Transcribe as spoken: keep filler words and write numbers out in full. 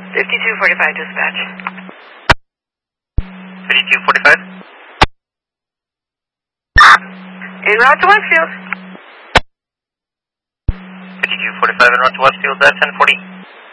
fifty-two forty-five dispatch. fifty-two forty-five. En route to Westfield. fifty-two forty-five en route to Westfield, uh, ten forty.